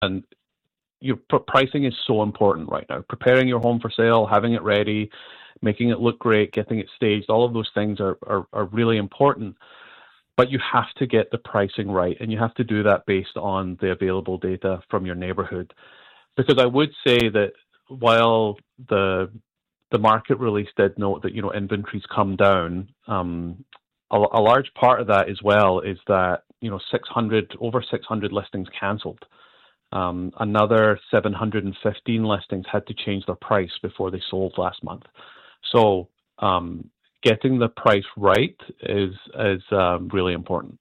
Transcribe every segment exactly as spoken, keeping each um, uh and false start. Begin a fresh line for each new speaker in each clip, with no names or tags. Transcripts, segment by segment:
And your pricing is so important right now. Preparing your home for sale, having it ready, making it look great, getting it staged, all of those things are, are, are really important. But you have to get the pricing right, and you have to do that based on the available data from your neighborhood. Because I would say that while the the market release did note that, you know, inventories come down, um, a, a large part of that as well is that, you know, six hundred over six hundred listings canceled. Um, another seven hundred fifteen listings had to change their price before they sold last month. So um, getting the price right is is um, really important.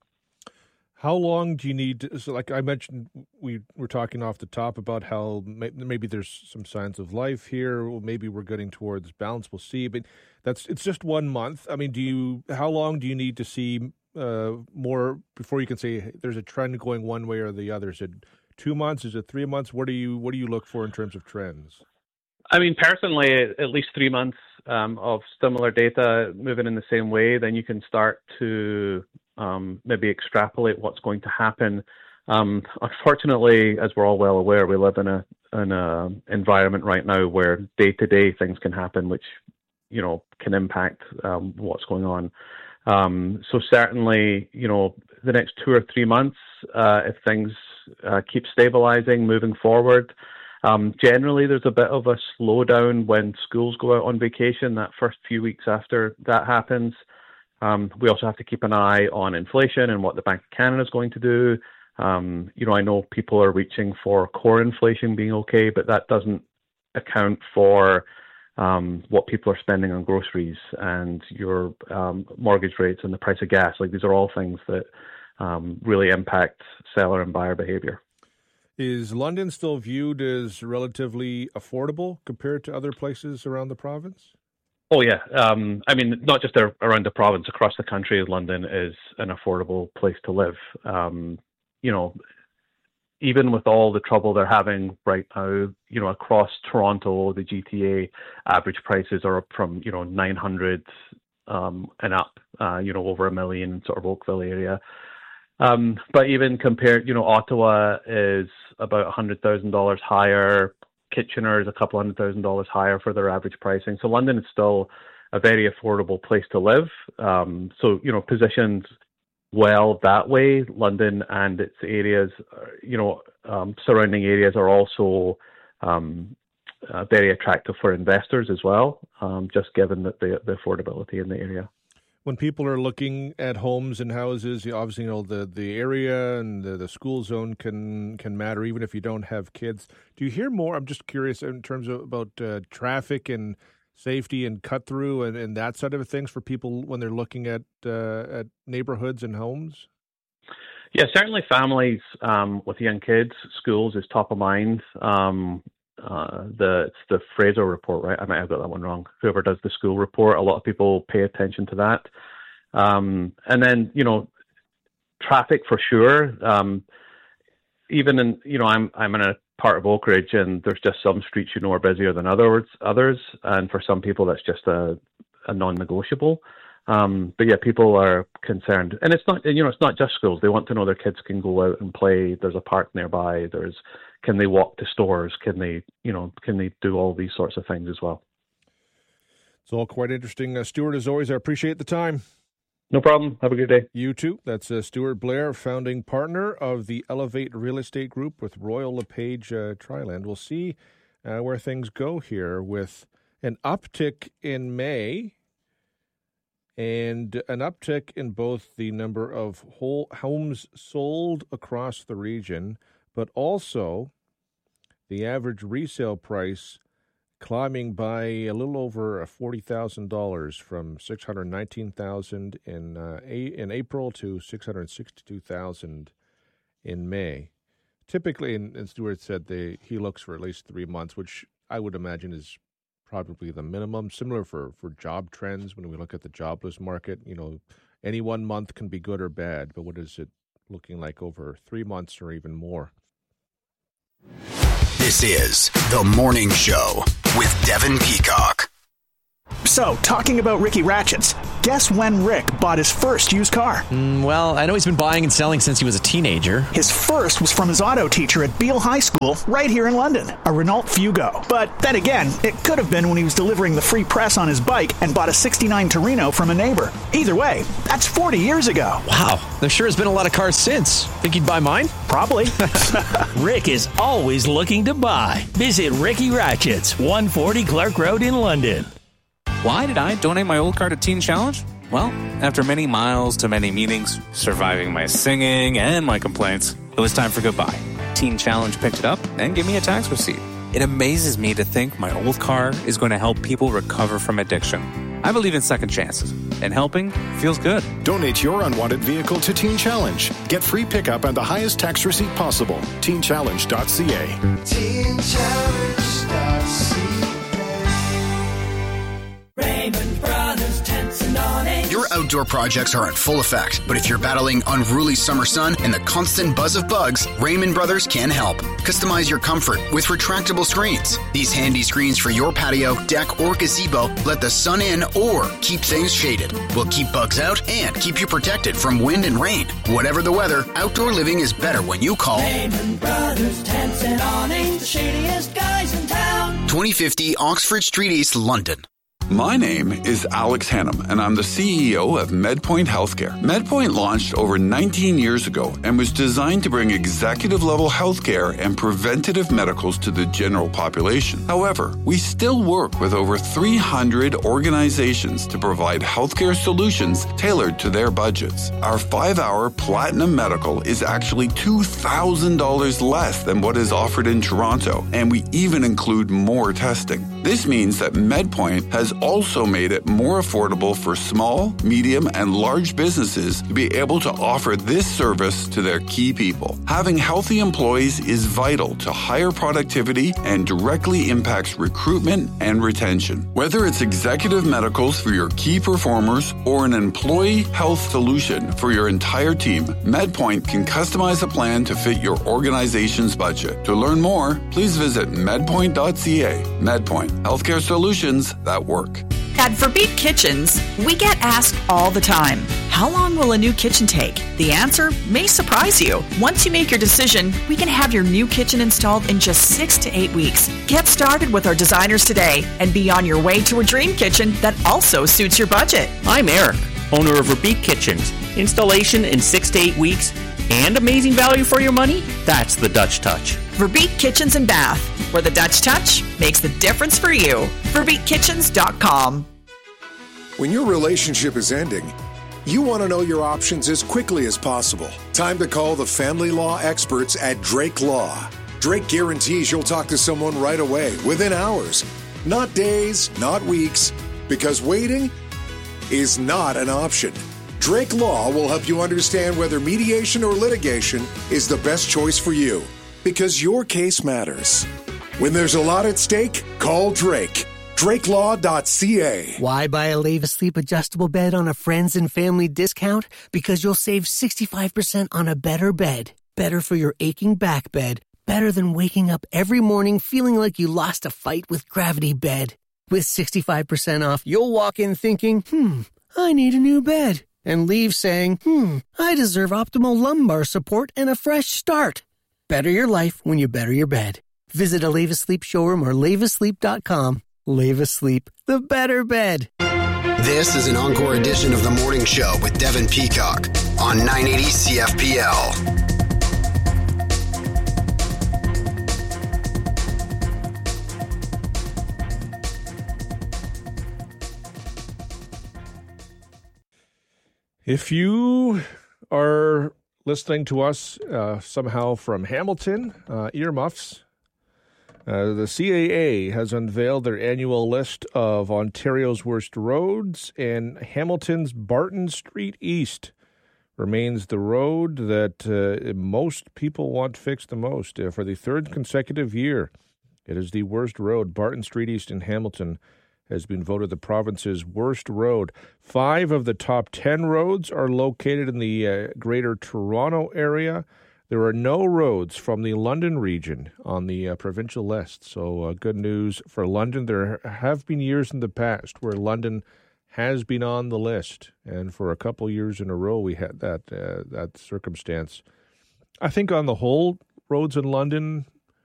How long do you need to, so like I mentioned, we were talking off the top about how may, maybe there's some signs of life here. Well, maybe we're getting towards balance. We'll see. But that's it's just one month. I mean, do you? How long do you need to see uh, more before you can say hey, there's a trend going one way or the other? Is it two months? Is it three months? What do you What do you look for in terms of trends?
I mean, personally, at least three months um, of similar data moving in the same way, then you can start to um, maybe extrapolate what's going to happen. Um, unfortunately, as we're all well aware, we live in a in a environment right now where day to day things can happen, which you know can impact um, what's going on. Um, so certainly, you know, the next two or three months, uh, if things uh, keep stabilizing, moving forward. Um, generally, there's a bit of a slowdown when schools go out on vacation, that first few weeks after that happens. Um, we also have to keep an eye on inflation and what the Bank of Canada is going to do. Um, you know, I know people are reaching for core inflation being okay, but that doesn't account for um, what people are spending on groceries and your um, mortgage rates and the price of gas. Like, these are all things that um, really impact seller and buyer behavior.
Is London still viewed as relatively affordable compared to other places around the province?
Oh, yeah. Um, I mean, not just around the province, across the country, London is an affordable place to live. Um, you know, even with all the trouble they're having right now, you know, across Toronto, the G T A average prices are up from, you know, nine hundred um, and up, uh, you know, over a million, sort of Oakville area. Um, but even compared, you know, Ottawa is about one hundred thousand dollars higher. Kitchener is a couple hundred thousand dollars higher for their average pricing. So London is still a very affordable place to live. Um, so, you know, positioned well that way, London and its areas, you know, um, surrounding areas are also um, uh, very attractive for investors as well, um, just given that the, the affordability in the area.
When people are looking at homes and houses, you obviously you know the, the area and the, the school zone can can matter, even if you don't have kids. Do you hear more? I'm just curious in terms of about uh, traffic and safety and cut through and, and that side of things for people when they're looking at uh, at neighborhoods and homes.
Yeah, certainly families um, with young kids, schools is top of mind. Um, Uh, the it's the Fraser report, right? I might have got that one wrong. Whoever does the school report, a lot of people pay attention to that. Um, and then, you know, traffic for sure. Um, even in, you know, I'm I'm in a part of Oakridge, and there's just some streets you know are busier than others. Others, and for some people, that's just a a non-negotiable. Um, but yeah, people are concerned, and it's not, you know, it's not just schools. They want to know their kids can go out and play. There's a park nearby. There's, can they walk to stores? Can they, you know, can they do all these sorts of things as well?
It's all quite interesting. Uh, Stuart, as always, I appreciate the time.
No problem. Have a good day.
You too. That's uh, Stuart Blair, founding partner of the Elevate Real Estate Group with Royal LePage uh, Triland. We'll see uh, where things go here with an uptick in May and an uptick in both the number of whole homes sold across the region, but also the average resale price climbing by a little over forty thousand dollars from six hundred nineteen thousand dollars in uh, in April to six hundred sixty-two thousand dollars in May. Typically, and, and Stuart said they, he looks for at least three months, which I would imagine is probably the minimum. Similar for, for job trends when we look at the jobless market. You know, any one month can be good or bad, but what is it looking like over three months or even more?
This is The Morning Show with Devin Peacock.
So, talking about Ricky Ratchets,
Guess when Rick bought his first used car?
Mm, well, I know he's been buying and selling since he was a teenager.
His first was from his auto teacher at Beale High School right here in London, a Renault Fugo. But then again, it could have been when he was delivering the free press on his bike and bought a sixty-nine Torino from a neighbor. Either way, that's forty years ago.
Wow, there sure has been a lot of cars since. Think he'd buy mine?
Probably.
Rick is always looking to buy. Visit Ricky Ratchets, one forty Clark Road in London.
Why did I donate my old car to Teen Challenge? Well, after many miles to many meetings, surviving my singing and my complaints, it was time for goodbye. Teen Challenge picked it up and gave me a tax receipt. It amazes me to think my old car is going to help people recover from addiction. I believe in second chances, and helping feels good.
Donate your unwanted vehicle to Teen Challenge. Get free pickup and the highest tax receipt possible. teen challenge dot c a. teen challenge dot c a.
Raymond Brothers Tents and Awnings.
Your outdoor projects are in full effect, but if you're battling unruly summer sun and the constant buzz of bugs, Raymond Brothers can help. Customize your comfort with retractable screens. These handy screens for your patio, deck, or gazebo let the sun in or keep things shaded. Will keep bugs out and keep you protected from wind and rain. Whatever the weather, outdoor living is better when you call
Raymond Brothers Tents and Awnings, the shadiest guys in town.
twenty fifty Oxford Street East, London.
My name is Alex Hannum, and I'm the C E O of MedPoint Healthcare. MedPoint launched over nineteen years ago and was designed to bring executive-level healthcare and preventative medicals to the general population. However, we still work with over three hundred organizations to provide healthcare solutions tailored to their budgets. Our five-hour Platinum Medical is actually two thousand dollars less than what is offered in Toronto, and we even include more testing. This means that MedPoint has also made it more affordable for small, medium, and large businesses to be able to offer this service to their key people. Having healthy employees is vital to higher productivity and directly impacts recruitment and retention. Whether it's executive medicals for your key performers or an employee health solution for your entire team, MedPoint can customize a plan to fit your organization's budget. To learn more, please visit medpoint dot c a. MedPoint, healthcare solutions that work.
At Verbeek Kitchens, we get asked all the time, how long will a new kitchen take? The answer may surprise you. Once you make your decision, we can have your new kitchen installed in just six to eight weeks. Get started with our designers today and be on your way to a dream kitchen that also suits your budget.
I'm Eric, owner of Verbeek Kitchens. Installation in six to eight weeks and amazing value for your money? That's the Dutch touch.
Verbeek Kitchens and Bath, where the Dutch touch makes the difference for you. verbeek kitchens dot com.
When your relationship is ending, you want to know your options as quickly as possible. Time to call the family law experts at Drake Law. Drake guarantees you'll talk to someone right away, within hours. Not days, not weeks, because waiting is not an option. Drake Law will help you understand whether mediation or litigation is the best choice for you, because your case matters. When there's a lot at stake, call Drake. drake law dot c a.
Why buy a Leva Sleep adjustable bed on a friends and family discount? Because you'll save sixty-five percent on a better bed. Better for your aching back bed. Better than waking up every morning feeling like you lost a fight with Gravity Bed. With sixty-five percent off, you'll walk in thinking, hmm, I need a new bed. And leave saying, hmm, I deserve optimal lumbar support and a fresh start. Better your life when you better your bed. Visit a Leva Sleep showroom or leva sleep dot com. Leva Sleep, the better bed.
This is an encore edition of The Morning Show with Devin Peacock on nine eighty C F P L.
If you are listening to us uh, somehow from Hamilton, uh, earmuffs, uh, the C A A has unveiled their annual list of Ontario's worst roads, and Hamilton's Barton Street East remains the road that uh, most people want fixed the most. Uh, for the third consecutive year, it is the worst road. Barton Street East in Hamilton has been voted the province's worst road. Five of the top ten roads are located in the uh, Greater Toronto area. There are no roads from the London region on the uh, provincial list. So uh, good news for London. There have been years in the past where London has been on the list, and for a couple years in a row we had that uh, that circumstance. I think on the whole, roads in London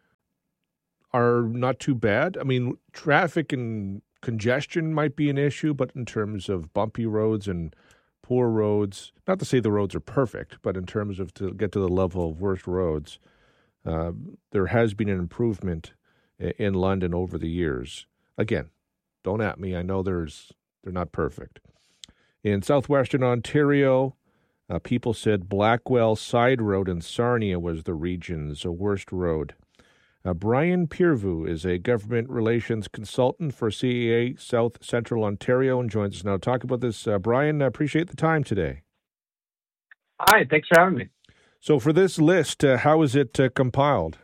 are not too bad. I mean, traffic and congestion might be an issue, but in terms of bumpy roads and poor roads, not to say the roads are perfect, but in terms of to get to the level of worst roads, uh, there has been an improvement in London over the years. Again, don't at me. I know there's they're not perfect. In southwestern Ontario, uh, people said Blackwell Side Road in Sarnia was the region's worst road. Uh, Brian Peervu is a government relations consultant for C A A South Central Ontario and joins us now to talk about this. Uh, Brian, I appreciate the time today.
Hi, thanks for having me.
So for this list, uh, how is it uh, compiled?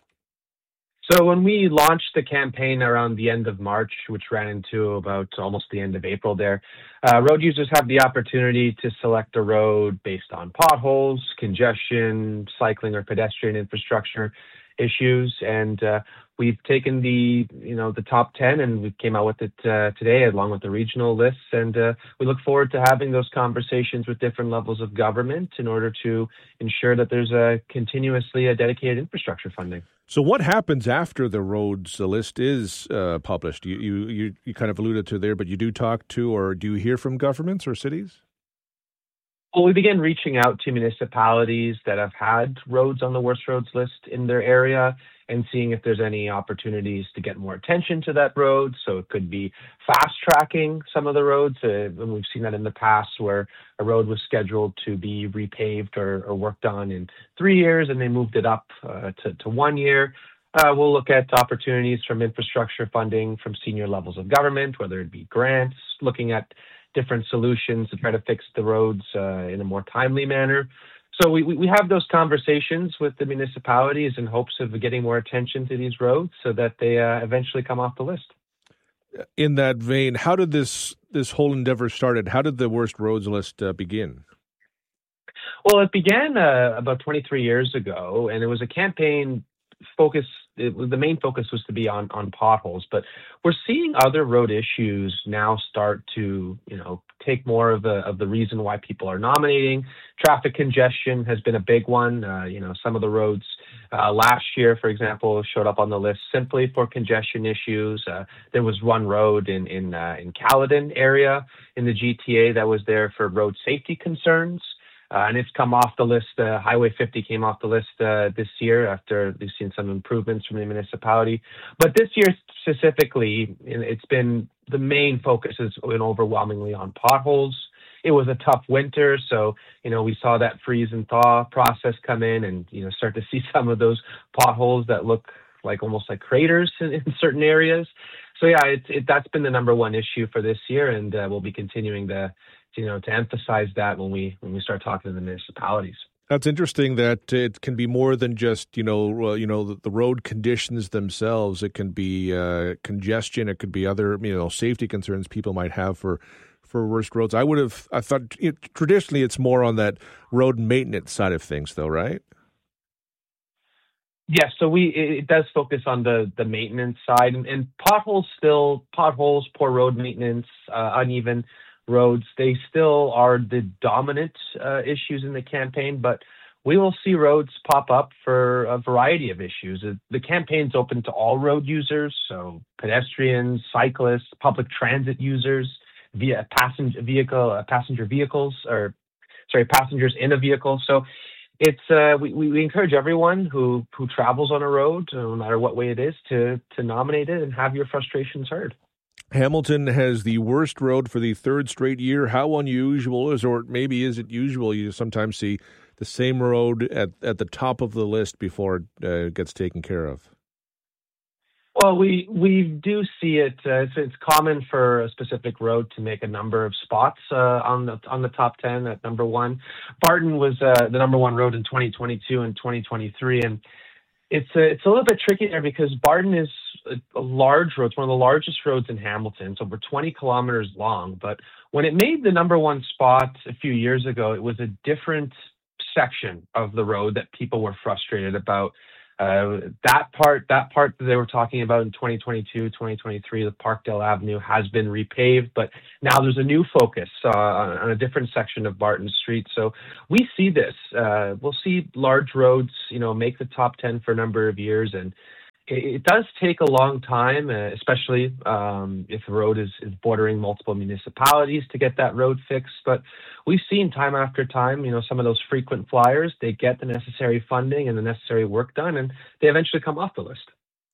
So when we launched the campaign around the end of March, which ran into about almost the end of April there, uh, road users have the opportunity to select a road based on potholes, congestion, cycling or pedestrian infrastructure issues. And uh, we've taken the, you know, the top ten and we came out with it uh, today along with the regional lists. And uh, we look forward to having those conversations with different levels of government in order to ensure that there's a continuously a dedicated infrastructure funding.
So what happens after the roads list is uh, published? You, you you you kind of alluded to there, but you do talk to or do you hear from governments or cities?
Well, we began reaching out to municipalities that have had roads on the worst roads list in their area and seeing if there's any opportunities to get more attention to that road. So it could be fast tracking some of the roads. Uh, and we've seen that in the past where a road was scheduled to be repaved or, or worked on in three years and they moved it up uh, to, to one year. Uh, we'll look at opportunities from infrastructure funding from senior levels of government, whether it be grants, looking at different solutions to try to fix the roads uh, in a more timely manner. So we, we have those conversations with the municipalities in hopes of getting more attention to these roads so that they uh, eventually come off the list.
In that vein, how did this this whole endeavor started? How did the worst roads list uh, begin?
Well, it began uh, about twenty-three years ago, and it was a campaign focus. It was, the main focus was to be on on potholes, but we're seeing other road issues now start to, you know, take more of the of the reason why people are nominating. Traffic congestion has been a big one. Uh, you know, some of the roads uh, last year, for example, showed up on the list simply for congestion issues. Uh, there was one road in in uh, in Caledon area in the G T A that was there for road safety concerns. Uh, and it's come off the list. Uh, Highway fifty came off the list uh, this year after we've seen some improvements from the municipality. But this year specifically, it's been the main focus has been overwhelmingly on potholes. It was a tough winter, so you know we saw that freeze and thaw process come in, and you know start to see some of those potholes that look like almost like craters in, in certain areas. So yeah, it's it, that's been the number one issue for this year, and uh, we'll be continuing to. you know, to emphasize that when we when we start talking to the municipalities.
That's interesting that it can be more than just, you know, uh, you know, the, the road conditions themselves. It can be uh, congestion. It could be other, you know, safety concerns people might have for, for worst roads. I would have, I thought it, traditionally it's more on that road maintenance side of things though, right?
Yes, so we it does focus on the, the maintenance side and, and potholes still, potholes, poor road maintenance, uh, uneven roads, they still are the dominant uh, issues in the campaign, but we will see roads pop up for a variety of issues. The campaign's open to all road users, so pedestrians, cyclists, public transit users, via passenger vehicle, uh, passenger vehicles, or sorry, passengers in a vehicle. So it's uh, we, we encourage everyone who who travels on a road, no matter what way it is, to to nominate it and have your frustrations heard.
Hamilton has the worst road for the third straight year. How unusual is, or maybe is it usual, you sometimes see the same road at, at the top of the list before it uh, gets taken care of?
Well, we we do see it. Uh, it's, it's common for a specific road to make a number of spots uh, on the on the top ten at number one. Barton was uh, the number one road in twenty twenty-two and twenty twenty-three, and it's a, it's a little bit tricky there because Barton is a, a large road. It's one of the largest roads in Hamilton. It's over twenty kilometers long. But when it made the number one spot a few years ago, it was a different section of the road that people were frustrated about. Uh, that part, that part that they were talking about in twenty twenty-two, twenty twenty-three, the Parkdale Avenue has been repaved, but now there's a new focus uh, on, on a different section of Barton Street. So we see this. Uh, we'll see large roads, you know, make the top ten for a number of years, and it, it does take a long time, uh, especially um, if the road is, is bordering multiple municipalities to get that road fixed. But we've seen time after time, you know, some of those frequent flyers, they get the necessary funding and the necessary work done, and they eventually come off the list.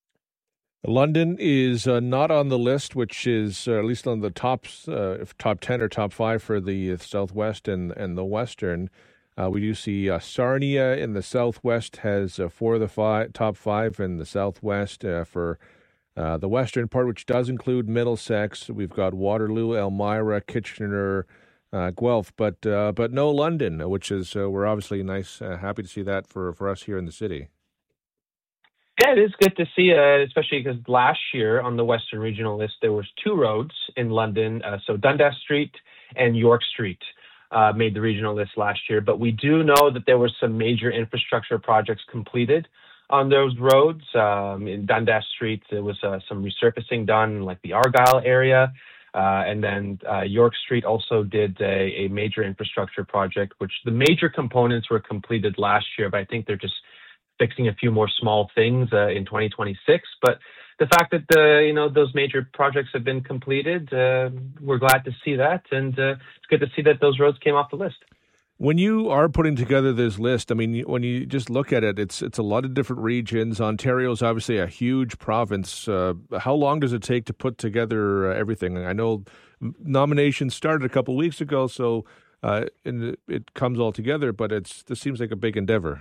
London is uh, not on the list, which is uh, at least on the top, uh, top ten or top five for the uh, Southwest and, and the Western. Uh, we do see uh, Sarnia in the Southwest has uh, four of the five, top five, and the Southwest uh, for uh, the Western part, which does include Middlesex. We've got Waterloo, Elmira, Kitchener, uh, Guelph, but uh, but no London, which is uh, we're obviously nice, uh, happy to see that for, for us here in the city.
Yeah, it is good to see, uh, especially because last year on the Western Regional list, there was two roads in London, uh, so Dundas Street and York Street. Uh, made the regional list last year, but we do know that there were some major infrastructure projects completed on those roads. Um, in Dundas Street, there was uh, some resurfacing done, like the Argyle area, uh, and then uh, York Street also did a, a major infrastructure project, which the major components were completed last year, but I think they're just fixing a few more small things uh, in twenty twenty-six. But the fact that the you know those major projects have been completed, uh, we're glad to see that, and uh, it's good to see that those roads came off the list.
When you are putting together this list, I mean, when you just look at it, it's it's a lot of different regions. Ontario is obviously a huge province. Uh, how long does it take to put together uh, everything? I know nominations started a couple of weeks ago, so uh, and it comes all together, but it's this seems like a big endeavor.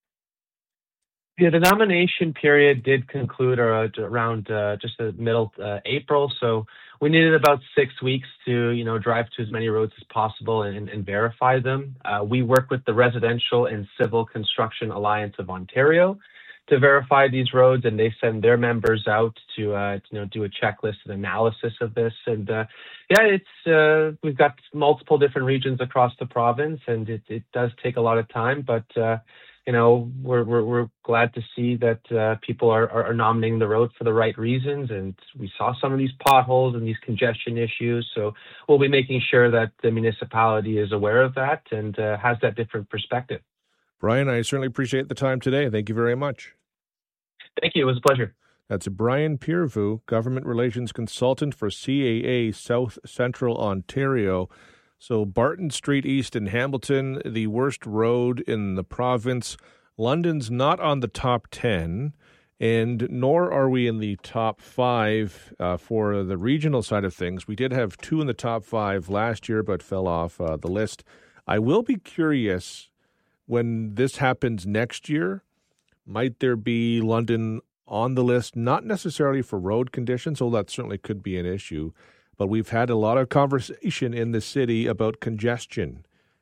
Yeah, the nomination period did conclude uh, around uh, just the middle uh, April, so we needed about six weeks to, you know, drive to as many roads as possible and, and verify them. Uh, we work with the Residential and Civil Construction Alliance of Ontario to verify these roads, and they send their members out to, uh, you know, do a checklist and analysis of this. And uh, yeah, it's uh, we've got multiple different regions across the province, and it, it does take a lot of time, but. Uh, You know, we're, we're we're glad to see that uh, people are, are nominating the road for the right reasons, and we saw some of these potholes and these congestion issues. So we'll be making sure that the municipality is aware of that and uh, has that different perspective.
Brian, I certainly appreciate the time today. Thank you very much.
Thank you. It was a pleasure.
That's Brian Peervu, Government Relations Consultant for C A A South Central Ontario. So Barton Street East in Hamilton, the worst road in the province. London's not on the top ten, and nor are we in the top five uh, for the regional side of things. We did have two in the top five last year, but fell off uh, the list. I will be curious when this happens next year. Might there be London on the list, not necessarily for road conditions, although that certainly could be an issue, but we've had a lot of conversation in the city about congestion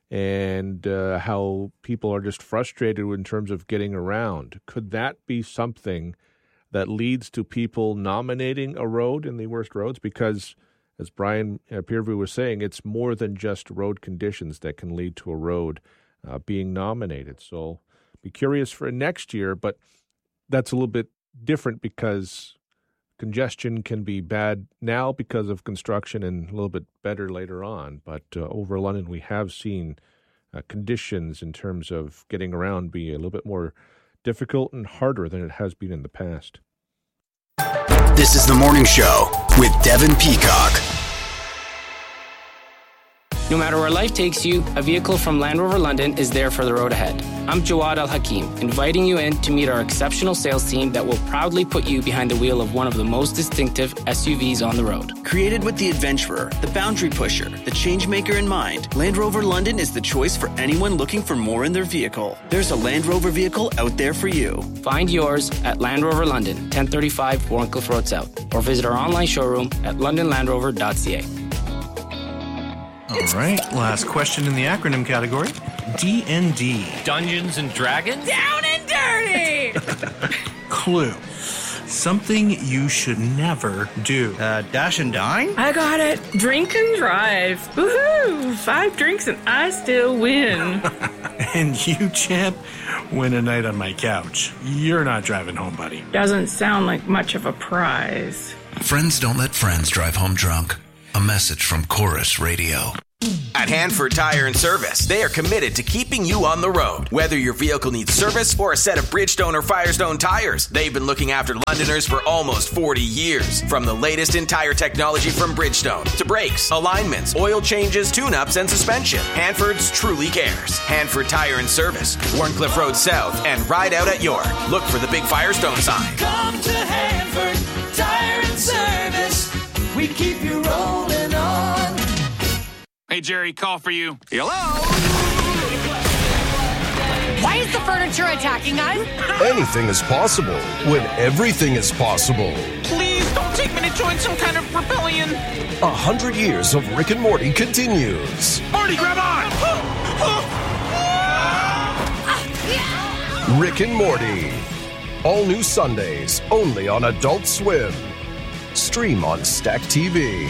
and uh, how people are just frustrated in terms of getting around. Could that be something that leads to people nominating a road in the worst roads? Because, as Brian uh, Peervu was saying, it's more than just road conditions that can lead to a road uh, being nominated. So be curious for next year, but that's a little bit different because congestion can be bad now because of construction and a little bit better later on. But uh, over London, we have seen uh, conditions in terms of getting around be a little bit more difficult and harder than it has been in the past.
This is The Morning Show with Devin Peacock.
No matter where life takes you, a vehicle from Land Rover London is there for the road ahead. I'm Jawad Al Hakim, inviting you in to meet our exceptional sales team that will proudly put you behind the wheel of one of the most distinctive S U Vs on the road.
Created with the adventurer, the boundary pusher, the change maker in mind, Land Rover London is the choice for anyone looking for more in their vehicle. There's a Land Rover vehicle out there for you.
Find yours at Land Rover London, ten thirty-five Warncliffe Road South, or visit our online showroom at london land rover dot c a.
All right, last question in the acronym category. D and D.
Dungeons and Dragons?
Down and dirty!
Clue. Something you should never do.
Uh, dash and dine?
I got it. Drink and drive. Woohoo! Five drinks and I still win.
And you, champ, win a night on my couch. You're not driving home, buddy.
Doesn't sound like much of a prize.
Friends don't let friends drive home drunk. A message from Chorus Radio.
At Hanford Tire and Service, they are committed to keeping you on the road. Whether your vehicle needs service or a set of Bridgestone or Firestone tires, they've been looking after Londoners for almost forty years. From the latest in tire technology from Bridgestone to brakes, alignments, oil changes, tune-ups, and suspension, Hanford's truly cares. Hanford Tire and Service, Warncliffe Road South, and Ride Out at York. Look for the big Firestone sign.
Come to Hanford Tire and Service. We keep you rolling on.
Hey, Jerry, call for you.
Hello? Why is the furniture attacking us?
Anything is possible when everything is possible.
Please don't take me to join some kind of rebellion.
A hundred years of Rick and Morty continues.
Morty, grab on!
Rick and Morty. All new Sundays, only on Adult Swim. Stream on Stack T V.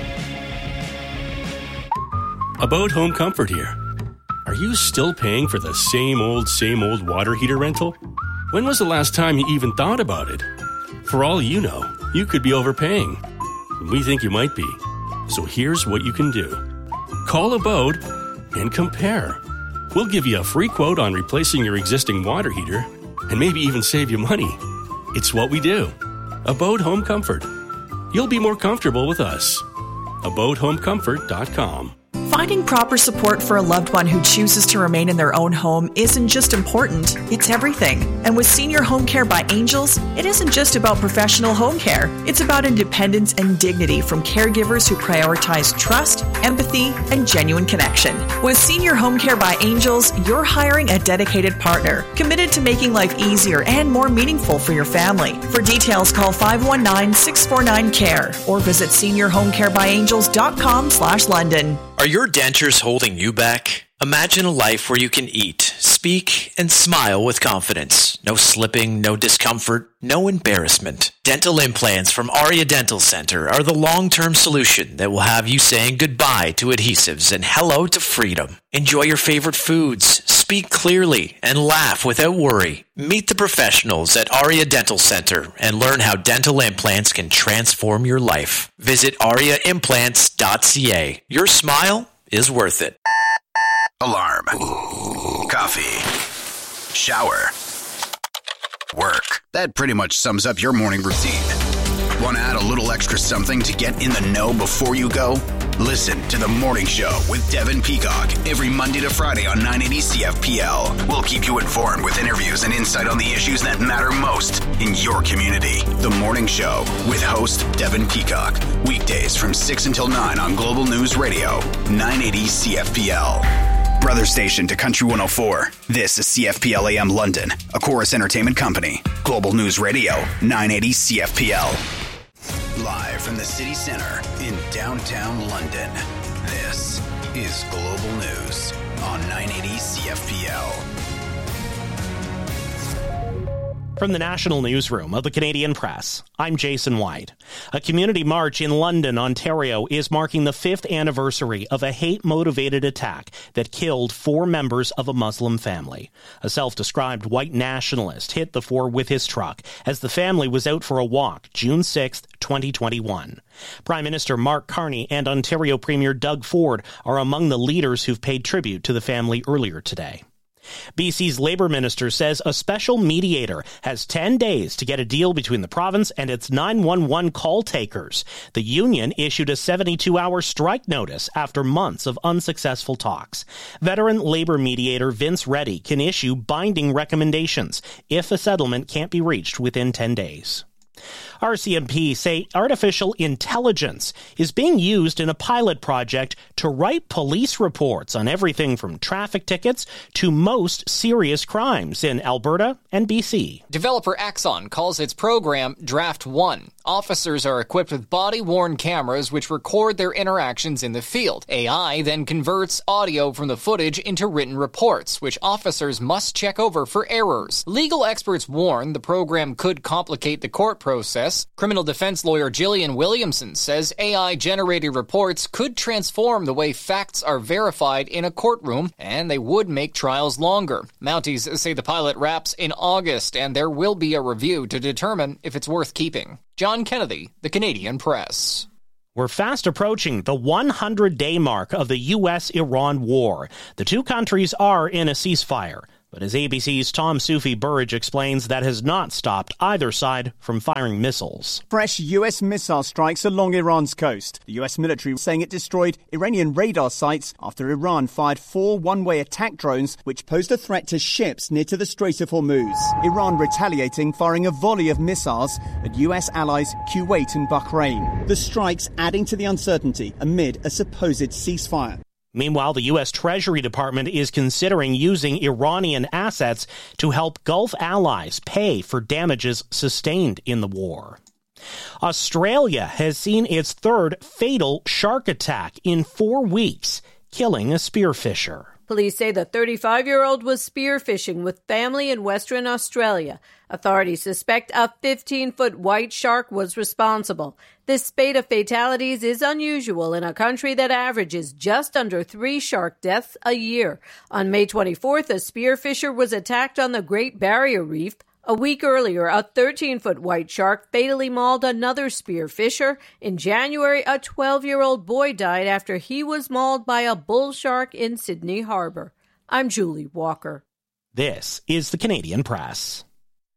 About Home Comfort here. Are you still paying for the same old, same old water heater rental? When was the last time you even thought about it? For all you know, you could be overpaying. We think you might be. So here's what you can do. Call Abode and compare. We'll give you a free quote on replacing your existing water heater and maybe even save you money. It's what we do. Abode Home Comfort. You'll be more comfortable with us. abode home comfort dot com.
Finding proper support for a loved one who chooses to remain in their own home isn't just important, it's everything. And with Senior Home Care by Angels, it isn't just about professional home care. It's about independence and dignity from caregivers who prioritize trust, empathy, and genuine connection. With Senior Home Care by Angels, you're hiring a dedicated partner, committed to making life easier and more meaningful for your family. For details, call five one nine, six four nine, C A R E or visit senior home care by angels dot com slash London.
Are your dentures holding you back? Imagine a life where you can eat, speak, and smile with confidence. No slipping, no discomfort, no embarrassment. Dental implants from Aria Dental Center are the long-term solution that will have you saying goodbye to adhesives and hello to freedom. Enjoy your favorite foods, speak clearly, and laugh without worry. Meet the professionals at Aria Dental Center and learn how dental implants can transform your life. Visit aria implants dot c a. Your smile is worth it.
Alarm. Coffee. Shower. Work. That pretty much sums up your morning routine. Want to add a little extra something to get in the know before you go? Listen to The Morning Show with Devin Peacock every Monday to Friday on nine eighty C F P L. We'll keep you informed with interviews and insight on the issues that matter most in your community. The Morning Show with host Devin Peacock. Weekdays from six until nine on Global News Radio, nine eighty C F P L. Brother station to Country one oh four. This is C F P L A M London, a Chorus Entertainment company. Global News Radio, nine eighty C F P L. Live from the city center in downtown London, this is Global News on nine eighty C F P L.
From the National Newsroom of the Canadian Press, I'm Jason White. A community march in London, Ontario is marking the fifth anniversary of a hate-motivated attack that killed four members of a Muslim family. A self-described white nationalist hit the four with his truck as the family was out for a walk June sixth, twenty twenty-one. Prime Minister Mark Carney and Ontario Premier Doug Ford are among the leaders who've paid tribute to the family earlier today. B C's Labour Minister says a special mediator has ten days to get a deal between the province and its nine one one call takers. The union issued a seventy-two hour strike notice after months of unsuccessful talks. Veteran Labour mediator Vince Reddy can issue binding recommendations if a settlement can't be reached within ten days. R C M P say artificial intelligence is being used in a pilot project to write police reports on everything from traffic tickets to most serious crimes in Alberta and B C.
Developer Axon calls its program Draft One.
Officers are equipped with body-worn cameras which record their interactions in the field. A I then converts audio from the footage into written reports, which officers must check over for errors. Legal experts warn the program could complicate the court process. Criminal defense lawyer Gillian Williamson says A I-generated reports could transform the way facts are verified in a courtroom, and they would make trials longer. Mounties say the pilot wraps in August, and there will be a review to determine if it's worth keeping. John Kennedy, The Canadian Press.
We're fast approaching the one hundred day mark of the U S Iran war. The two countries are in a ceasefire. But as A B C's Tom Sufi Burridge explains, that has not stopped either side from firing missiles.
Fresh U S missile strikes along Iran's coast. The U S military saying it destroyed Iranian radar sites after Iran fired four one-way attack drones which posed a threat to ships near to the Strait of Hormuz. Iran retaliating, firing a volley of missiles at U S allies Kuwait and Bahrain. The strikes adding to the uncertainty amid a supposed ceasefire.
Meanwhile, the U S Treasury Department is considering using Iranian assets to help Gulf allies pay for damages sustained in the war. Australia has seen its third fatal shark attack in four weeks, killing a spearfisher.
Police say the thirty-five-year-old was spearfishing with family in Western Australia. Authorities suspect a fifteen-foot white shark was responsible. This spate of fatalities is unusual in a country that averages just under three shark deaths a year. On May twenty-fourth, a spearfisher was attacked on the Great Barrier Reef. A week earlier, a thirteen-foot white shark fatally mauled another spearfisher. In January, a twelve-year-old boy died after he was mauled by a bull shark in Sydney Harbor. I'm Julie Walker.
This is the Canadian Press.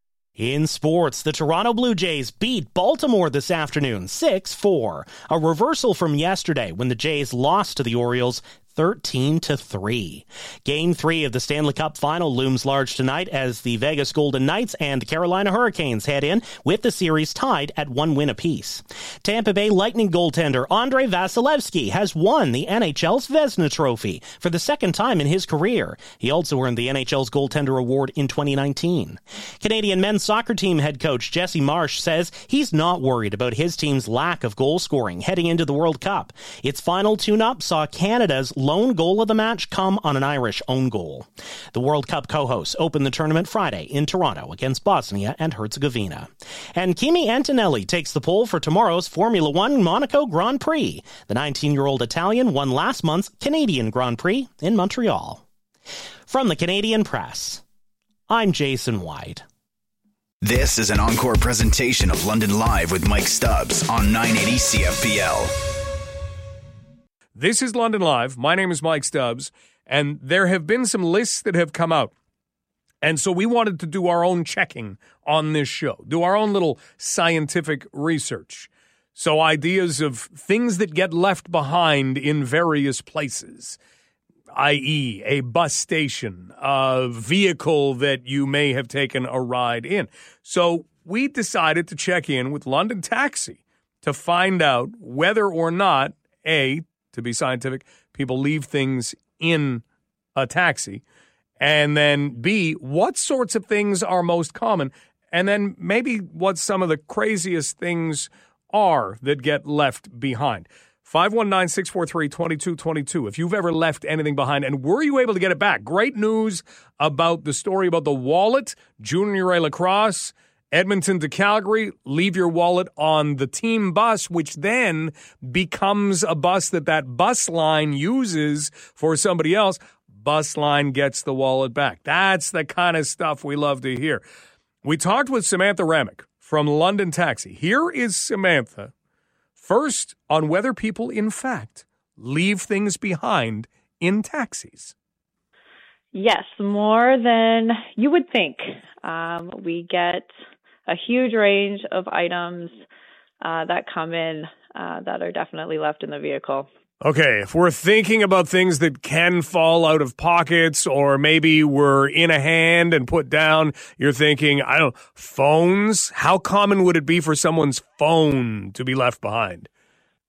In sports, the Toronto Blue Jays beat Baltimore this afternoon six four, a reversal from yesterday when the Jays lost to the Orioles thirteen to three. Game three of the Stanley Cup Final looms large tonight as the Vegas Golden Knights and the Carolina Hurricanes head in with the series tied at one win apiece. Tampa Bay Lightning goaltender Andrei Vasilevsky has won the N H L's Vezina Trophy for the second time in his career. He also earned the N H L's Goaltender Award in twenty nineteen. Canadian men's soccer team head coach Jesse Marsh says he's not worried about his team's lack of goal scoring heading into the World Cup. Its final tune-up saw Canada's lone goal of the match come on an Irish own goal. The World Cup co-hosts open the tournament Friday in Toronto against Bosnia and Herzegovina. And Kimi Antonelli takes the pole for tomorrow's Formula One Monaco Grand Prix. The nineteen-year-old Italian won last month's Canadian Grand Prix in Montreal. From the Canadian Press, I'm Jason White.
This is an encore presentation of London Live with Mike Stubbs on nine eighty C F P L.
This is London Live. My name is Mike Stubbs, and there have been some lists that have come out. And so we wanted to do our own checking on this show, do our own little scientific research. So ideas of things that get left behind in various places, that is a bus station, a vehicle that you may have taken a ride in. So we decided to check in with London Taxi to find out whether or not, A, to be scientific, people leave things in a taxi, and then B, what sorts of things are most common, and then maybe what some of the craziest things are that get left behind. five one nine, six four three, two two two two. If you've ever left anything behind, and were you able to get it back? Great news about the story about the wallet, Junior A Lacrosse, Edmonton to Calgary, leave your wallet on the team bus, which then becomes a bus that that bus line uses for somebody else. Bus line gets the wallet back. That's the kind of stuff we love to hear. We talked with Samantha Ramick from London Taxi. Here is Samantha, first on whether people, in fact, leave things behind in taxis.
Yes, more than you would think. Um, we get a huge range of items uh, that come in uh, that are definitely left in the vehicle.
Okay, if we're thinking about things that can fall out of pockets or maybe were in a hand and put down, you're thinking, I don't know, phones? How common would it be for someone's phone to be left behind?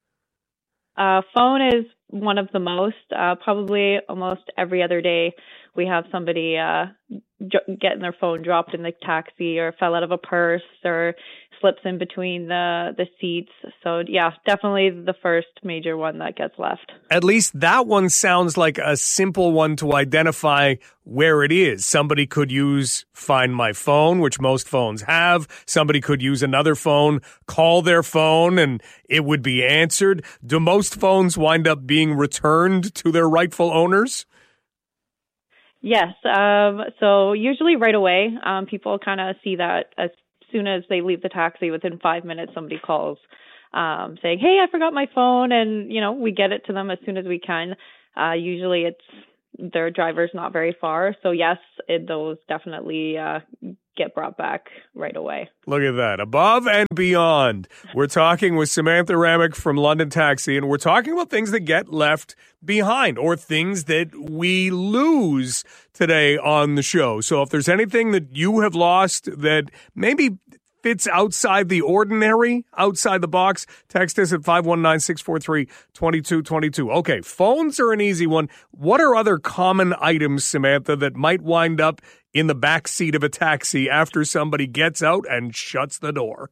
Uh, phone is one of the most. Uh, probably almost every other day we have somebody uh, j- getting their phone dropped in the taxi or fell out of a purse or slips in between the, the seats. So, yeah, definitely the first major one that gets left.
At least that one sounds like a simple one to identify where it is. Somebody could use Find My Phone, which most phones have. Somebody could use another phone, call their phone, and it would be answered. Do most phones wind up being returned to their rightful owners?
Yes. Um, so usually right away, um, people kind of see that as soon as they leave the taxi. Within five minutes, somebody calls um, saying, hey, I forgot my phone. And, you know, we get it to them as soon as we can. Uh, usually it's their driver's not very far. So, yes, it, those definitely uh, get brought back right away.
Look at that. Above and beyond. We're talking with Samantha Ramick from London Taxi, and we're talking about things that get left behind or things that we lose today on the show. So if there's anything that you have lost that maybe fits outside the ordinary, outside the box, text us at five one nine, six four three, two two two two. Okay, phones are an easy one. What are other common items, Samantha, that might wind up in the back seat of a taxi after somebody gets out and shuts the door?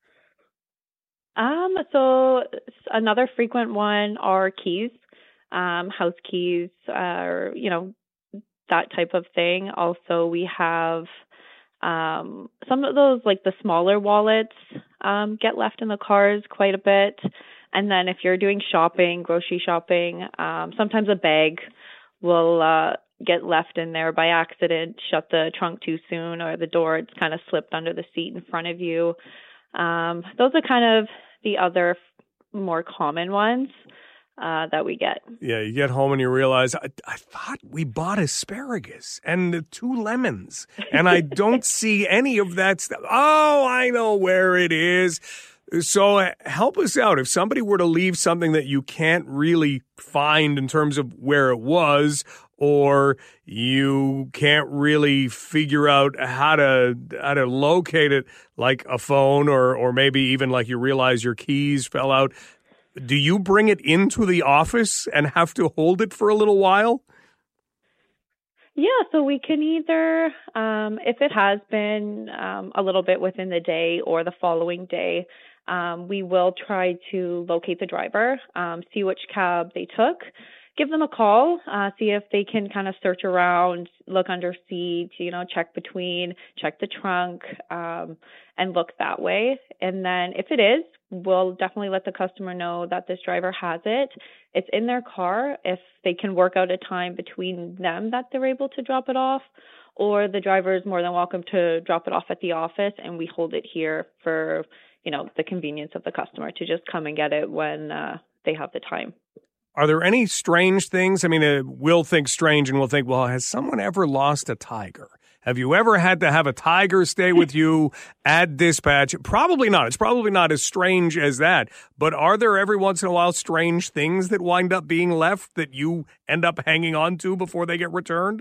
Um, so another frequent one are keys, um, house keys, uh, or, you know, that type of thing. Also, we have um, some of those, like the smaller wallets, um, get left in the cars quite a bit. And then if you're doing shopping, grocery shopping, um, sometimes a bag will uh, get left in there by accident, shut the trunk too soon, or the door, it's kind of slipped under the seat in front of you. Um, those are kind of the other more common ones uh, that we get.
Yeah, you get home and you realize, I, I thought we bought asparagus and two lemons, and I don't see any of that stuff. Oh, I know where it is. So uh, help us out. If somebody were to leave something that you can't really find in terms of where it was, or you can't really figure out how to how to locate it, like a phone, or or maybe even like you realize your keys fell out, do you bring it into the office and have to hold it for a little while?
Yeah, so we can either, um, if it has been um, a little bit within the day or the following day, um, we will try to locate the driver, um, see which cab they took, give them a call, uh, see if they can kind of search around, look under seat, you know, check between, check the trunk, um, and look that way. And then if it is, we'll definitely let the customer know that this driver has it. It's in their car. If they can work out a time between them that they're able to drop it off, or the driver is more than welcome to drop it off at the office, and we hold it here for, you know, the convenience of the customer to just come and get it when uh, they have the time.
Are there any strange things? I mean, uh, we'll think strange and we'll think, well, has someone ever lost a tiger? Have you ever had to have a tiger stay with you at dispatch? Probably not. It's probably not as strange as that. But are there every once in a while strange things that wind up being left that you end up hanging on to before they get returned?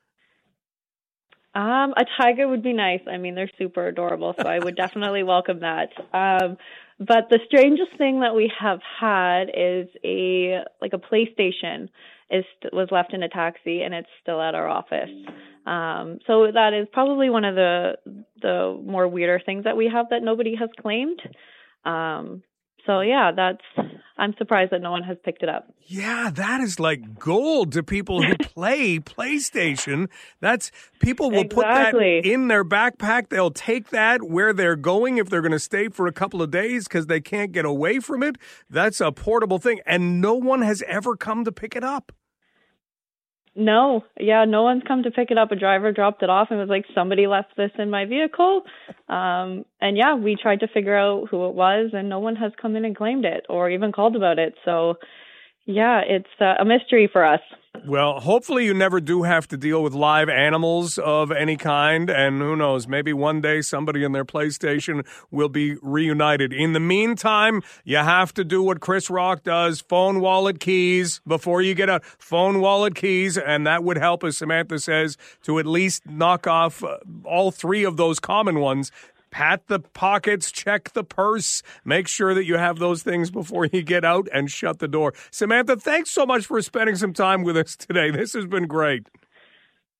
Um, a tiger would be nice. I mean, they're super adorable, so I would definitely welcome that. Um, but the strangest thing that we have had is a like a PlayStation is was left in a taxi, and it's still at our office. Um, so that is probably one of the the more weirder things that we have that nobody has claimed. Um, so yeah, that's I'm surprised that no one has picked it up.
Yeah, that is like gold to people who play PlayStation. That's people will
Exactly.
put that in their backpack. They'll take that where they're going if they're going to stay for a couple of days because they can't get away from it. That's a portable thing, and no one has ever come to pick it up.
No, yeah, no one's come to pick it up. A driver dropped it off and was like, somebody left this in my vehicle. Um, and yeah, we tried to figure out who it was, and no one has come in and claimed it or even called about it. So yeah, it's uh, a mystery for us.
Well, hopefully you never do have to deal with live animals of any kind, and who knows, maybe one day somebody in their PlayStation will be reunited. In the meantime, you have to do what Chris Rock does, phone, wallet, keys, before you get out. Phone, wallet, keys, and that would help, as Samantha says, to at least knock off uh, all three of those common ones. Pat the pockets, check the purse, make sure that you have those things before you get out, and shut the door. Samantha, thanks so much for spending some time with us today. This has been great.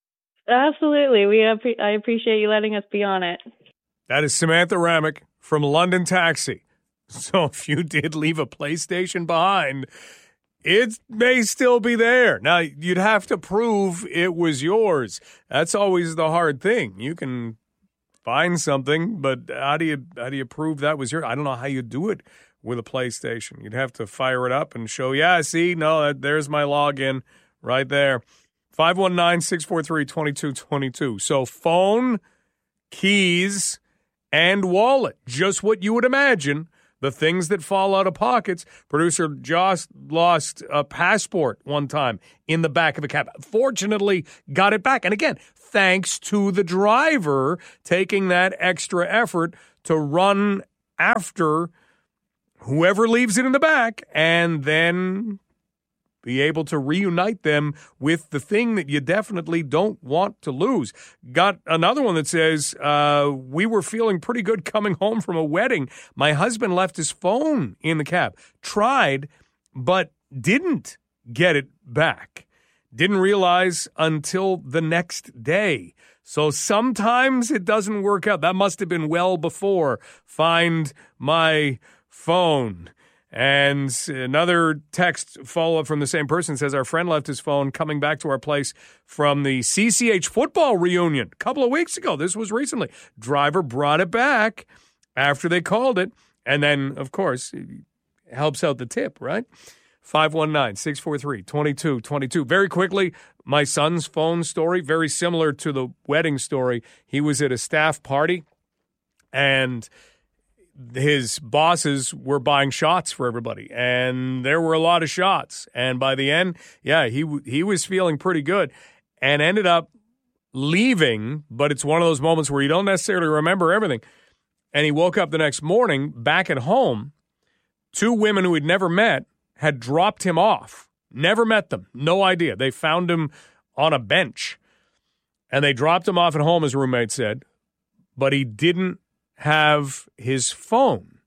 Absolutely. We appre- I appreciate you letting us be on it.
That is Samantha Ramick from London Taxi. So if you did leave a PlayStation behind, it may still be there. Now, you'd have to prove it was yours. That's always the hard thing. You can find something, but how do you how do you prove that was yours? I don't know how you do it with a PlayStation. You'd have to fire it up and show, yeah, see, no, there's my login right there. five one nine, six four three, two two two two. So phone, keys, and wallet. Just what you would imagine. The things that fall out of pockets. Producer Josh lost a passport one time in the back of a cab. Fortunately, got it back. And again, thanks to the driver taking that extra effort to run after whoever leaves it in the back and then be able to reunite them with the thing that you definitely don't want to lose. Got another one that says, uh, we were feeling pretty good coming home from a wedding. My husband left his phone in the cab. Tried, but didn't get it back. Didn't realize until the next day. So sometimes it doesn't work out. That must have been well before. Find my phone. And another text follow-up from the same person says, our friend left his phone coming back to our place from the C C H football reunion a couple of weeks ago. This was recently. Driver brought it back after they called it. And then, of course, it helps out the tip, right? five one nine, six four three, two two two two. Very quickly, my son's phone story, very similar to the wedding story. He was at a staff party, and his bosses were buying shots for everybody, and there were a lot of shots. And by the end, yeah, he he was feeling pretty good and ended up leaving, but it's one of those moments where you don't necessarily remember everything. And he woke up the next morning back at home. Two women who he'd never met had dropped him off. Never met them. No idea. They found him on a bench, and they dropped him off at home, his roommate said, but he didn't have his phone.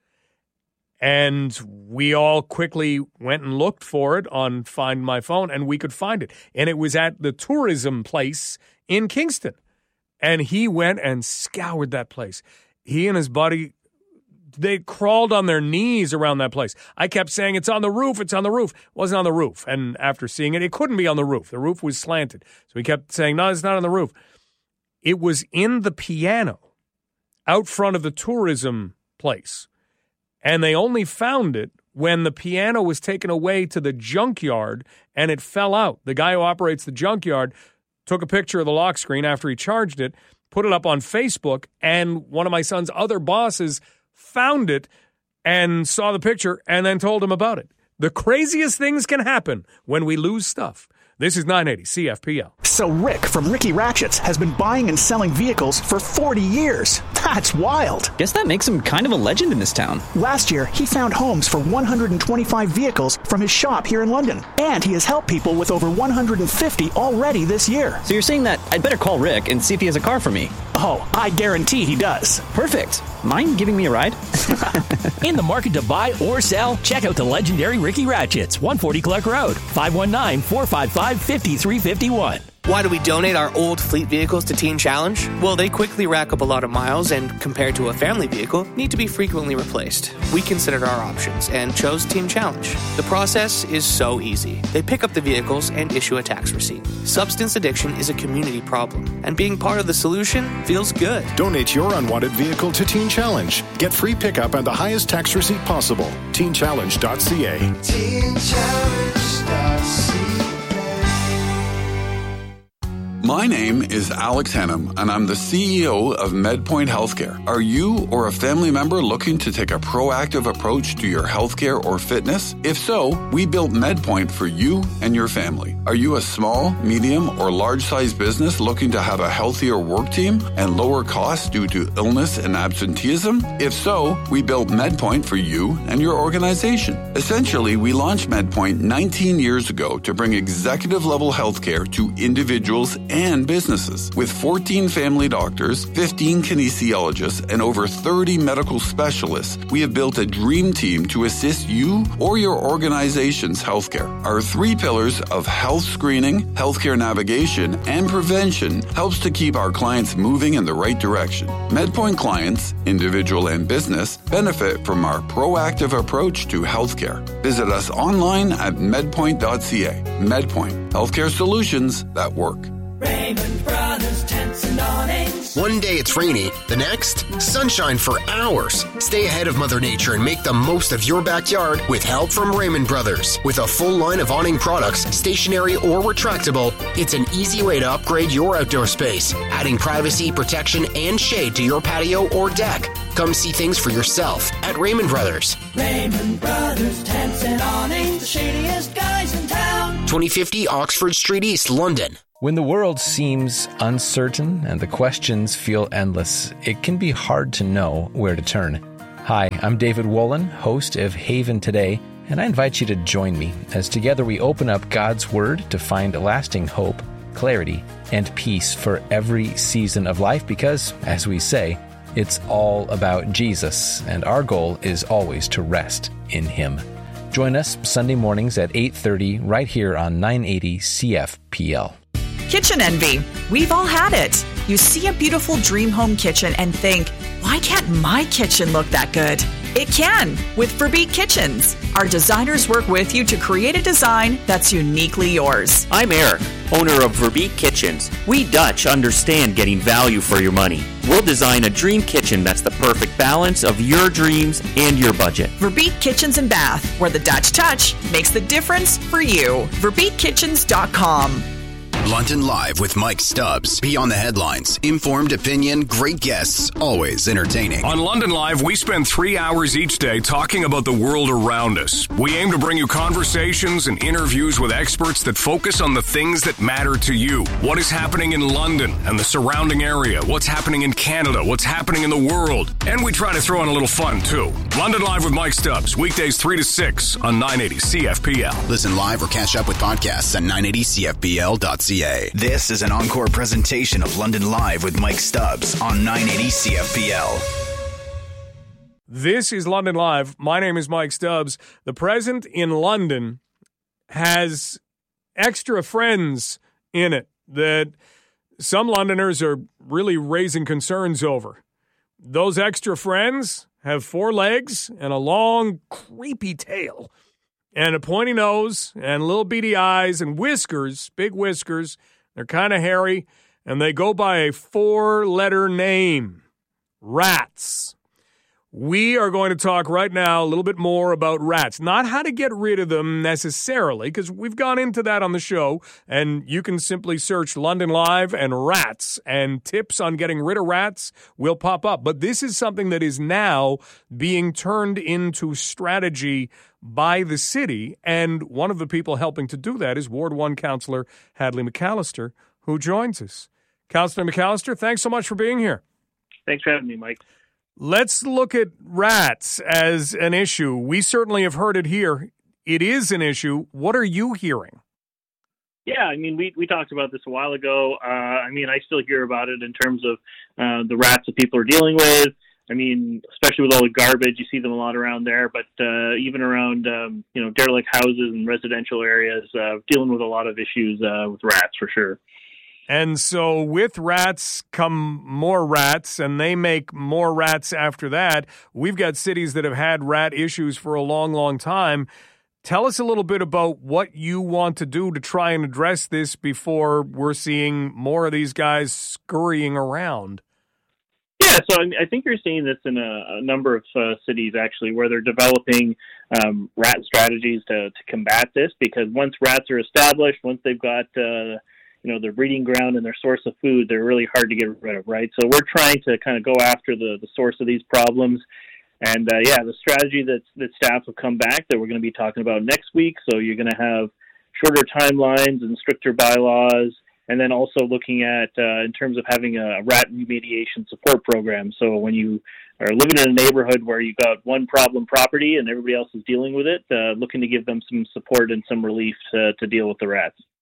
And we all quickly went and looked for it on Find My Phone, and we could find it. And it was at the tourism place in Kingston. And he went and scoured that place. He and his buddy, they crawled on their knees around that place. I kept saying, it's on the roof, it's on the roof. It wasn't on the roof. And after seeing it, it couldn't be on the roof. The roof was slanted. So we kept saying, no, it's not on the roof. It was in the piano out front of the tourism place. And they only found it when the piano was taken away to the junkyard and it fell out. The guy who operates the junkyard took a picture of the lock screen after he charged it, put it up on Facebook, and one of my son's other bosses found it and saw the picture and then told him about it. The craziest things can happen when we lose stuff. This is nine eighty C F P L.
So Rick from Ricky Ratchets has been buying and selling vehicles for forty years. That's wild.
Guess that makes him kind of a legend in this town.
Last year, he found homes for one hundred twenty-five vehicles from his shop here in London. And he has helped people with over one hundred fifty already this year.
So you're saying that I'd better call Rick and see if he has a car for me?
Oh, I guarantee he does.
Perfect. Mind giving me a ride?
In the market to buy or sell, check out the legendary Ricky Ratchets, one forty Clark Road, five one nine, four five five, five three five one.
Why do we donate our old fleet vehicles to Teen Challenge? Well, they quickly rack up a lot of miles and, compared to a family vehicle, need to be frequently replaced. We considered our options and chose Teen Challenge. The process is so easy. They pick up the vehicles and issue a tax receipt. Substance addiction is a community problem, and being part of the solution feels good.
Donate your unwanted vehicle to Teen Challenge. Get free pickup and the highest tax receipt possible. teen challenge dot c a. teen challenge dot c a.
My name is Alex Hennum, and I'm the C E O of MedPoint Healthcare. Are you or a family member looking to take a proactive approach to your healthcare or fitness? If so, we built MedPoint for you and your family. Are you a small, medium, or large-sized business looking to have a healthier work team and lower costs due to illness and absenteeism? If so, we built MedPoint for you and your organization. Essentially, we launched MedPoint nineteen years ago to bring executive-level healthcare to individuals and and businesses. With fourteen family doctors, fifteen kinesiologists, and over thirty medical specialists, we have built a dream team to assist you or your organization's healthcare. Our three pillars of health screening, healthcare navigation, and prevention helps to keep our clients moving in the right direction. MedPoint clients, individual and business, benefit from our proactive approach to healthcare. Visit us online at medpoint dot c a. MedPoint, healthcare solutions that work.
Raymond Brothers Tents and Awnings.
One day it's rainy, the next, sunshine for hours. Stay ahead of Mother Nature and make the most of your backyard with help from Raymond Brothers. With a full line of awning products, stationary or retractable, it's an easy way to upgrade your outdoor space, adding privacy, protection, and shade to your patio or deck. Come see things for yourself at Raymond Brothers.
Raymond Brothers Tents and Awnings, the shadiest guys in town.
twenty fifty Oxford Street East, London.
When the world seems uncertain and the questions feel endless, it can be hard to know where to turn. Hi, I'm David Wolin, host of Haven Today, and I invite you to join me as together we open up God's Word to find lasting hope, clarity, and peace for every season of life because, as we say, it's all about Jesus, and our goal is always to rest in Him. Join us Sunday mornings at eight thirty right here on nine eighty C F P L.
Kitchen envy. We've all had it. You see a beautiful dream home kitchen and think, why can't my kitchen look that good? It can with Verbeek Kitchens. Our designers work with you to create a design that's uniquely yours.
I'm Eric, owner of Verbeek Kitchens. We Dutch understand getting value for your money. We'll design a dream kitchen that's the perfect balance of your dreams and your budget.
Verbeek Kitchens and Bath, where the Dutch touch makes the difference for you. verbeek kitchens dot com.
London Live with Mike Stubbs. Beyond the headlines, informed opinion, great guests, always entertaining.
On London Live, we spend three hours each day talking about the world around us. We aim to bring you conversations and interviews with experts that focus on the things that matter to you. What is happening in London and the surrounding area? What's happening in Canada? What's happening in the world? And we try to throw in a little fun, too. London Live with Mike Stubbs, weekdays three to six on nine eighty C F P L.
Listen live or catch up with podcasts at nine eighty C F P L dot C A.
This is an encore presentation of London Live with Mike Stubbs on nine eighty C F P L.
This is London Live. My name is Mike Stubbs. The present in London has extra friends in it that some Londoners are really raising concerns over. Those extra friends have four legs and a long, creepy tail and a pointy nose and little beady eyes and whiskers, big whiskers. They're kind of hairy, and they go by a four-letter name, rats. We are going to talk right now a little bit more about rats. Not how to get rid of them necessarily, because we've gone into that on the show, and you can simply search London Live and rats, and tips on getting rid of rats will pop up. But this is something that is now being turned into strategy by the city, and one of the people helping to do that is Ward one Councillor Hadley McAllister, who joins us. Councillor McAllister, thanks so much for being here.
Thanks for having me, Mike.
Let's look at rats as an issue. We certainly have heard it here. It is an issue. What are you hearing?
Yeah, I mean, we, we talked about this a while ago. Uh, I mean, I still hear about it in terms of uh, the rats that people are dealing with. I mean, especially with all the garbage, you see them a lot around there, but uh, even around, um, you know, derelict houses and residential areas, uh, dealing with a lot of issues uh, with rats for sure.
And so with rats come more rats, and they make more rats after that. We've got cities that have had rat issues for a long, long time. Tell us a little bit about what you want to do to try and address this before we're seeing more of these guys scurrying around.
Yeah, so I, mean, I think you're seeing this in a, a number of uh, cities, actually, where they're developing um, rat strategies to, to combat this, because once rats are established, once they've got uh, you know, their breeding ground and their source of food, they're really hard to get rid of, right? So we're trying to kind of go after the, the source of these problems. And, uh, yeah, the strategy that, that staff have come back that we're going to be talking about next week. So you're going to have shorter timelines and stricter bylaws, and then also looking at, uh, in terms of having a rat remediation support program. So when you are living in a neighborhood where you've got one problem property and everybody else is dealing with it, uh, looking to give them some support and some relief to, to deal with the rats.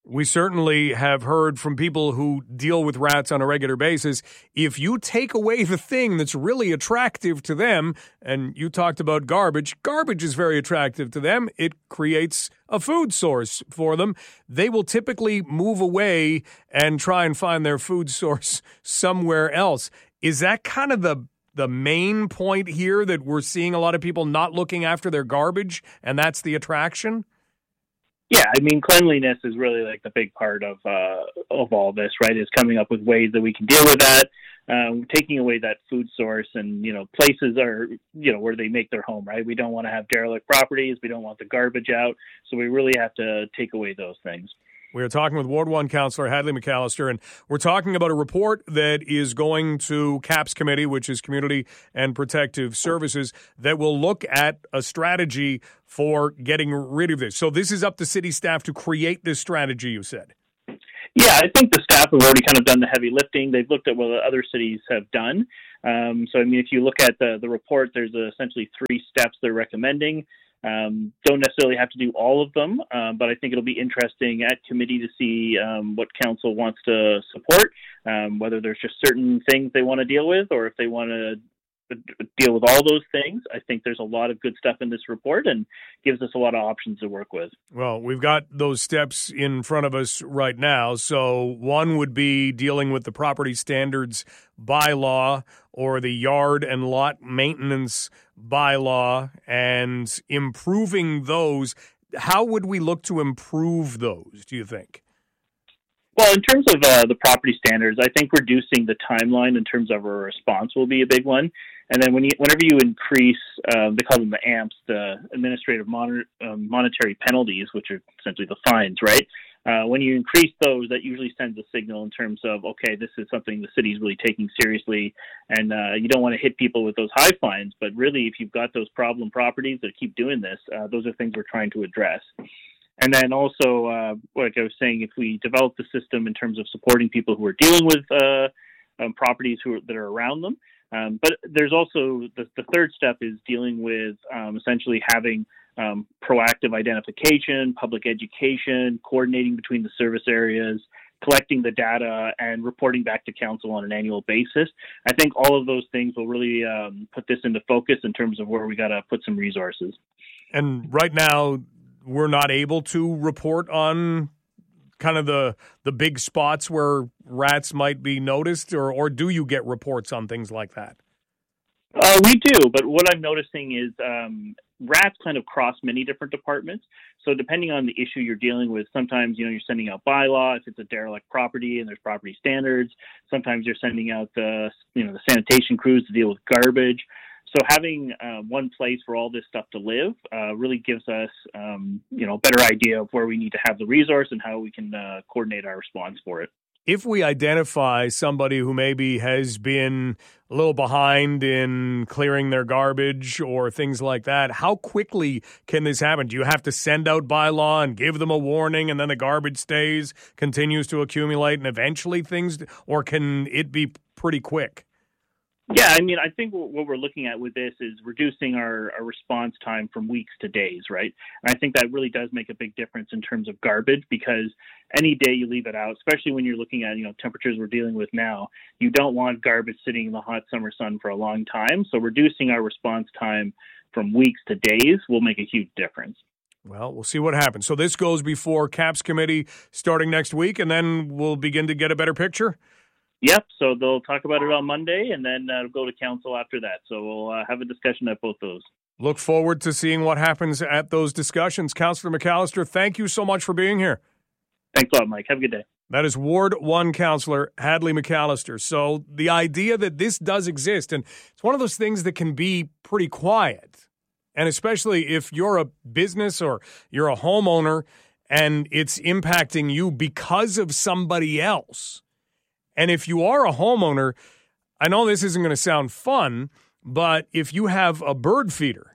We certainly have heard from people who deal with rats on a regular basis. If you take away the thing that's really attractive to them, and you talked about garbage, garbage is very attractive to them. It creates a food source for them. They will typically move away and try and find their food source somewhere else. Is that kind of the the main point here, that we're seeing a lot of people not looking after their garbage, and that's the attraction?
Yeah, I mean, cleanliness is really like the big part of uh, of all this, right? Is coming up with ways that we can deal with that, um, taking away that food source, and you know, places are you know where they make their home, right? We don't want to have derelict properties. We don't want the garbage out, so we really have to take away those things.
We are talking with Ward one Councillor Hadley McAllister, and we're talking about a report that is going to CAPS Committee, which is Community and Protective Services, that will look at a strategy for getting rid of this. So this is up to city staff to create this strategy, you said.
Yeah, I think the staff have already kind of done the heavy lifting. They've looked at what other cities have done. Um, so, I mean, if you look at the, the report, there's essentially three steps they're recommending. Um, don't necessarily have to do all of them, um, but I think it'll be interesting at committee to see um, what council wants to support, um, whether there's just certain things they want to deal with, or if they want to deal with all those things. I think there's a lot of good stuff in this report and gives us a lot of options to work with.
Well, we've got those steps in front of us right now. So one would be dealing with the property standards bylaw or the yard and lot maintenance bylaw and improving those. How would we look to improve those, do you think?
Well, in terms of uh, the property standards, I think reducing the timeline in terms of a response will be a big one. And then when you, whenever you increase, um, they call them the A M Ps, the administrative mon- um, monetary penalties, which are essentially the fines, right? Uh, when you increase those, that usually sends a signal in terms of, okay, this is something the city is really taking seriously, and uh, you don't want to hit people with those high fines. But really, if you've got those problem properties that keep doing this, uh, those are things we're trying to address. And then also, uh, like I was saying, if we develop the system in terms of supporting people who are dealing with uh, um, properties who are, that are around them. Um, but there's also the, the third step is dealing with um, essentially having um, proactive identification, public education, coordinating between the service areas, collecting the data, and reporting back to council on an annual basis. I think all of those things will really um, put this into focus in terms of where we got to put some resources.
And right now, we're not able to report on kind of the the big spots where rats might be noticed, or, or do you get reports on things like that?
Uh, we do, but what I'm noticing is um, rats kind of cross many different departments. So depending on the issue you're dealing with, sometimes, you know, you're sending out bylaw if it's a derelict property and there's property standards. Sometimes you're sending out the, you know, the sanitation crews to deal with garbage. So having uh, one place for all this stuff to live uh, really gives us, um, you know, a better idea of where we need to have the resource and how we can uh, coordinate our response for it.
If we identify somebody who maybe has been a little behind in clearing their garbage or things like that, how quickly can this happen? Do you have to send out bylaw and give them a warning, and then the garbage stays, continues to accumulate, and eventually things, or can it be pretty quick?
Yeah, I mean, I think what we're looking at with this is reducing our, our response time from weeks to days, right? And I think that really does make a big difference in terms of garbage, because any day you leave it out, especially when you're looking at, you know, temperatures we're dealing with now, you don't want garbage sitting in the hot summer sun for a long time. So reducing our response time from weeks to days will make a huge difference.
Well, we'll see what happens. So this goes before CAPS Committee starting next week, and then we'll begin to get a better picture?
Yep, so they'll talk about it on Monday, and then uh, go to council after that. So we'll uh, have a discussion at both those.
Look forward to seeing what happens at those discussions. Councillor McAllister, thank you so much for being here.
Thanks a lot, Mike. Have a good day.
That is Ward one Councillor Hadley McAllister. So the idea that this does exist, and it's one of those things that can be pretty quiet, and especially if you're a business or you're a homeowner and it's impacting you because of somebody else. And if you are a homeowner, I know this isn't going to sound fun, but if you have a bird feeder,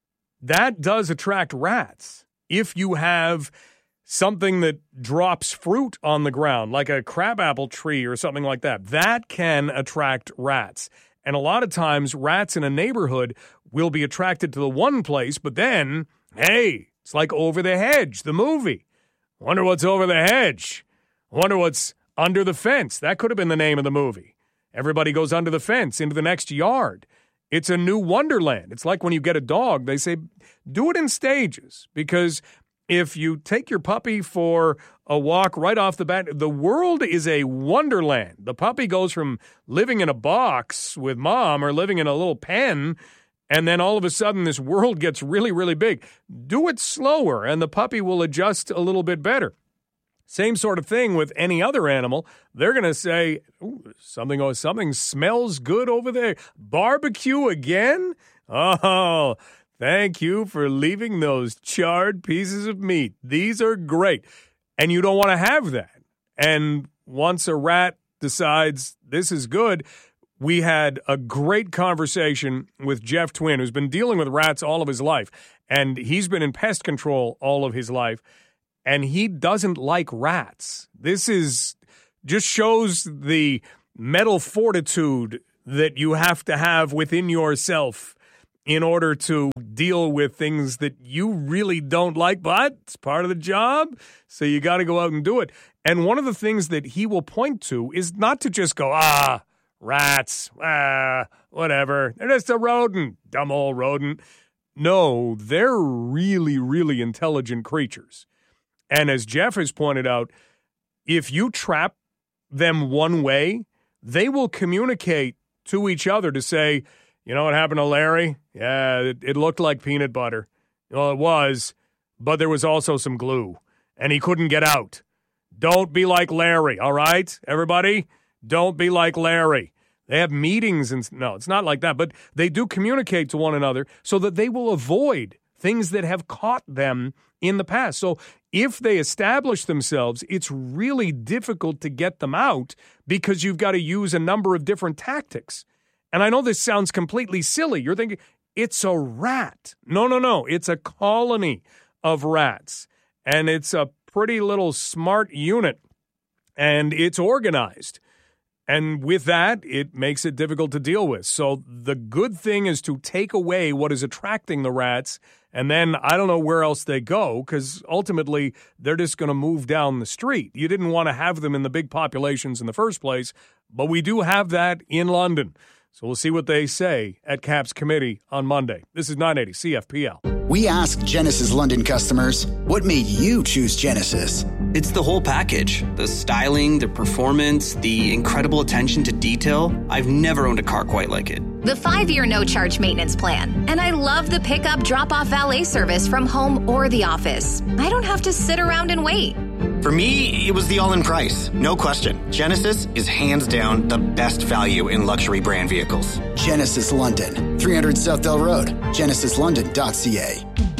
that does attract rats. If you have something that drops fruit on the ground, like a crabapple tree or something like that, that can attract rats. And a lot of times, rats in a neighborhood will be attracted to the one place, but then, hey, it's like Over the Hedge, the movie. Wonder what's over the hedge. Wonder what's under the fence. That could have been the name of the movie. Everybody goes under the fence into the next yard. It's a new wonderland. It's like when you get a dog, they say, do it in stages, because if you take your puppy for a walk right off the bat, the world is a wonderland. The puppy goes from living in a box with mom or living in a little pen, and then all of a sudden this world gets really, really big. Do it slower, and the puppy will adjust a little bit better. Same sort of thing with any other animal. They're going to say, ooh, something, oh, something smells good over there. Barbecue again? Oh, thank you for leaving those charred pieces of meat. These are great. And you don't want to have that. And once a rat decides this is good, we had a great conversation with Jeff Twin, who's been dealing with rats all of his life. And he's been in pest control all of his life. And he doesn't like rats. This is just shows the mental fortitude that you have to have within yourself in order to deal with things that you really don't like, but it's part of the job, so you got to go out and do it. And one of the things that he will point to is not to just go, ah, rats, ah, whatever. They're just a rodent, dumb old rodent. No, they're really, really intelligent creatures. And as Jeff has pointed out, if you trap them one way, they will communicate to each other to say, you know what happened to Larry? Yeah, it, it looked like peanut butter. Well, it was, but there was also some glue, and he couldn't get out. Don't be like Larry, all right, everybody? Don't be like Larry. They have meetings, and no, it's not like that, but they do communicate to one another so that they will avoid things that have caught them in the past. So if they establish themselves, it's really difficult to get them out because you've got to use a number of different tactics. And I know this sounds completely silly. You're thinking, it's a rat. No, no, no. It's a colony of rats. And it's a pretty little smart unit. And it's organized. And with that, it makes it difficult to deal with. So the good thing is to take away what is attracting the rats, and then I don't know where else they go, because ultimately they're just going to move down the street. You didn't want to have them in the big populations in the first place, but we do have that in London. So we'll see what they say at CAP's committee on Monday. This is nine eighty C F P L.
We asked Genesis London customers, what made you choose Genesis?
It's the whole package. The styling, the performance, the incredible attention to detail. I've never owned a car quite like it.
The five-year no-charge maintenance plan. And I love the pickup drop-off valet service from home or the office. I don't have to sit around and wait.
For me, it was the all-in price. No question. Genesis is hands down the best value in luxury brand vehicles.
Genesis London, three hundred Southdale Road, genesis london dot c a.